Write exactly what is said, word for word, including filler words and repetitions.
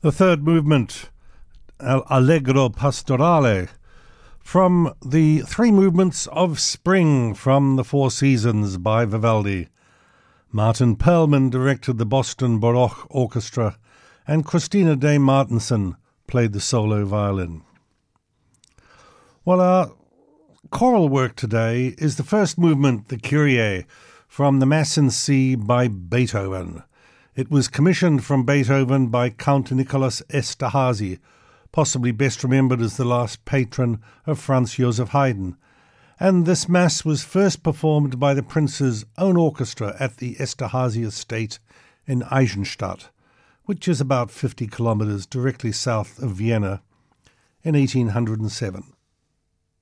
The third movement, Allegro Pastorale, from the Three Movements of Spring from the Four Seasons by Vivaldi. Martin Perlman directed the Boston Baroque Orchestra, and Christina Day Martenson played the solo violin. Well, our choral work today is the first movement, the Kyrie, from the Mass in C by Beethoven. It was commissioned from Beethoven by Count Nicholas Esterhazy, possibly best remembered as the last patron of Franz Joseph Haydn, and this Mass was first performed by the Prince's own orchestra at the Esterhazy estate in Eisenstadt, which is about fifty kilometres directly south of Vienna, in eighteen hundred seven.